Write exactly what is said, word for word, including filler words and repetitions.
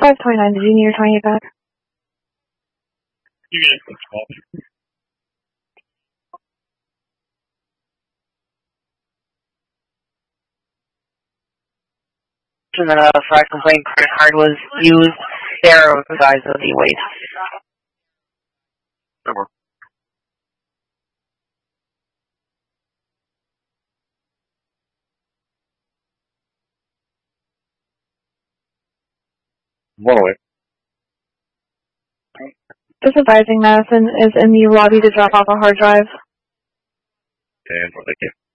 five twenty-nine, did you need your twenty-eight back? You get it. And then a fraud complaint credit card was used there with the guys of the waste. Over. One away. Just advising Madison is in the lobby to drop off a hard drive. And thank you.